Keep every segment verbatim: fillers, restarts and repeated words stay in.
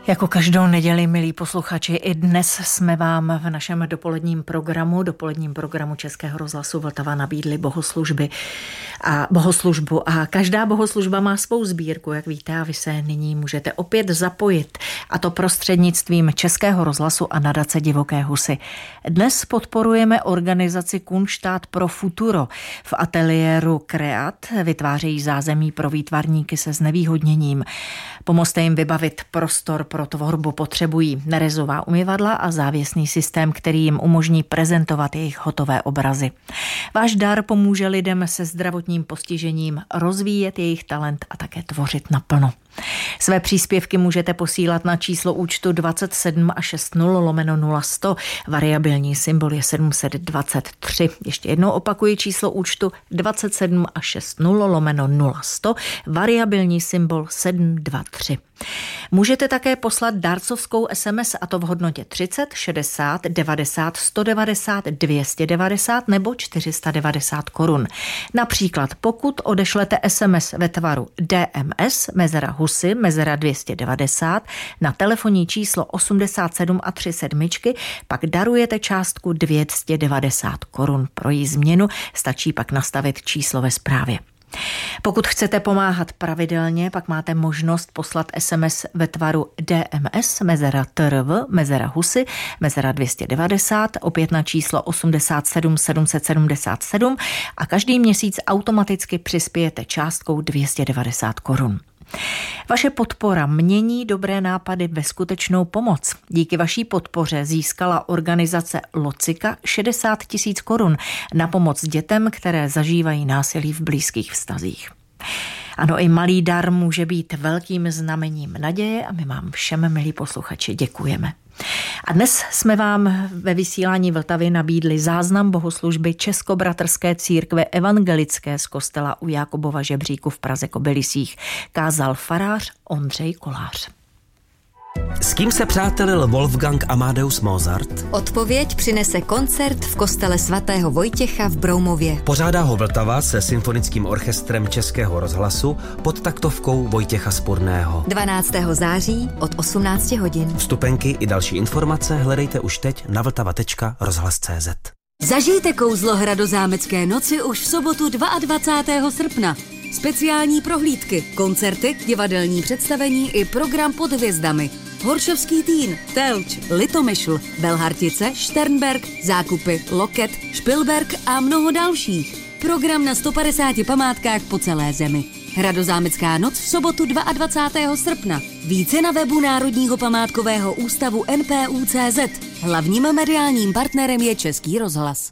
Jako každou neděli, milí posluchači, i dnes jsme vám v našem dopoledním programu, dopoledním programu Českého rozhlasu Vltava nabídli bohoslužby a bohoslužbu a každá bohoslužba má svou sbírku, jak víte, a vy se nyní můžete opět zapojit, a to prostřednictvím Českého rozhlasu a nadace Divoké husy. Dnes podporujeme organizaci Kunštát pro futuro. V ateliéru Kreat vytvářejí zázemí pro výtvarníky se znevýhodněním. Pomozte jim vybavit prostor pro tvorbu, potřebují nerezová umyvadla a závěsný systém, který jim umožní prezentovat jejich hotové obrazy. Váš dar pomůže lidem se zdravotním postižením rozvíjet jejich talent a také tvořit naplno. Své příspěvky můžete posílat na číslo účtu dvacet sedm a šedesát lomeno nula sto. Variabilní symbol je sedm set dvacet tři. Ještě jednou opakuji číslo účtu dvacet sedm a šedesát lomeno nula sto. Variabilní symbol sedm dvacet tři. Můžete také poslat dárcovskou es em es, a to v hodnotě třicet, šedesát, devadesát, sto devadesát, dvě stě devadesát nebo čtyři sta devadesát korun. Například pokud odešlete es em es ve tvaru dé em es, mezera husy, mezera dvě stě devadesát, na telefonní číslo osmdesát sedm a tři sedmičky, pak darujete částku dvě stě devadesát korun. Pro její změnu stačí pak nastavit číslo ve zprávě. Pokud chcete pomáhat pravidelně, pak máte možnost poslat es em es ve tvaru dé em es, mezera trv, mezera husy, mezera dvě stě devadesát, opět na číslo osmdesát sedm sedm set sedmdesát sedm a každý měsíc automaticky přispějete částkou dvě stě devadesát korun. Vaše podpora mění dobré nápady ve skutečnou pomoc. Díky vaší podpoře získala organizace Locika šedesát tisíc korun na pomoc dětem, které zažívají násilí v blízkých vztazích. Ano, i malý dar může být velkým znamením naděje a my vám všem, milí posluchači, děkujeme. A dnes jsme vám ve vysílání Vltavy nabídli záznam bohoslužby Českobratrské církve evangelické z kostela u Jákobova Žebříku v Praze Kobylisích. Kázal farář Ondřej Kolář. S kým se přátelil Wolfgang Amadeus Mozart? Odpověď přinese koncert v kostele svatého Vojtěcha v Broumově. Pořádá ho Vltava se symfonickým orchestrem Českého rozhlasu pod taktovkou Vojtěcha Spurného. dvanáctého září od osmnácti hodin. Vstupenky i další informace hledejte už teď na vltava tečka rozhlas tečka cé zet. Zažijte kouzlo Hradozámecké noci už v sobotu dvacátého druhého srpna. Speciální prohlídky, koncerty, divadelní představení i program pod hvězdami. Horšovský Týn, Telč, Litomyšl, Belhartice, Šternberk, Zákupy, Loket, Špilberk a mnoho dalších. Program na sto padesáti památkách po celé zemi. Hradozámecká noc v sobotu dvacátého druhého srpna. Více na webu Národního památkového ústavu en pé ú tečka cé zet. Hlavním mediálním partnerem je Český rozhlas.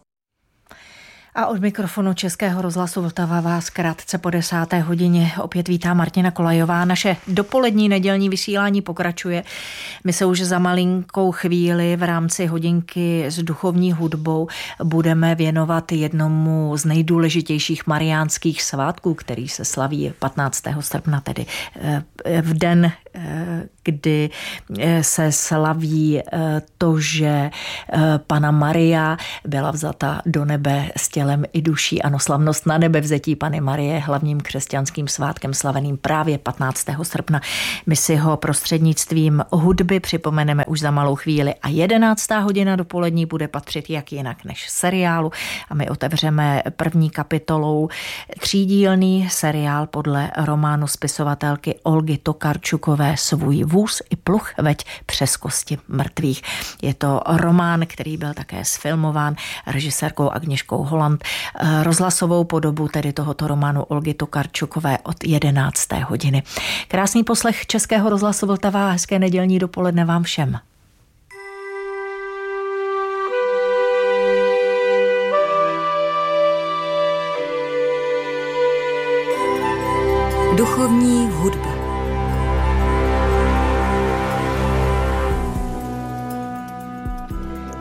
A od mikrofonu Českého rozhlasu Vltava vás krátce po desáté hodině opět vítá Martina Kolajová. Naše dopolední nedělní vysílání pokračuje. My se už za malinkou chvíli v rámci hodinky s duchovní hudbou budeme věnovat jednomu z nejdůležitějších mariánských svátků, který se slaví patnáctého srpna, tedy v den, kdy se slaví to, že Panna Maria byla vzata do nebe s tělem i duší. Ano, slavnost na nebe vzetí Panny Marie, hlavním křesťanským svátkem slaveným právě patnáctého srpna. My si ho prostřednictvím hudby připomeneme už za malou chvíli a jedenáctá hodina dopolední bude patřit jak jinak než seriálu a my otevřeme první kapitolou třídílný seriál podle románu spisovatelky Olgy Tokarčukové Svůj vůz i pluh veď přes kosti mrtvých. Je to román, který byl také sfilmován režisérkou Agněškou Holland. Rozhlasovou podobu tedy tohoto románu Olgy Tokarčukové od jedenácté hodiny. Krásný poslech Českého rozhlasu Vltava a hezké nedělní dopoledne vám všem. Duchovní hudba.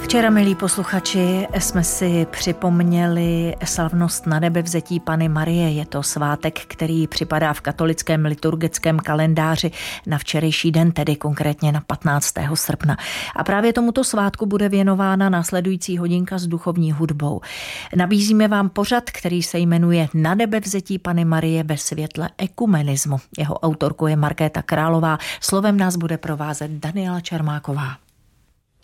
Včera, milí posluchači, jsme si připomněli slavnost Nanebevzetí Panny Marie. Je to svátek, který připadá v katolickém liturgickém kalendáři na včerejší den, tedy konkrétně na patnáctého srpna. A právě tomuto svátku bude věnována následující hodinka s duchovní hudbou. Nabízíme vám pořad, který se jmenuje Nanebevzetí Panny Marie ve světle ekumenismu. Jeho autorkou je Markéta Králová. Slovem nás bude provázet Daniela Čermáková.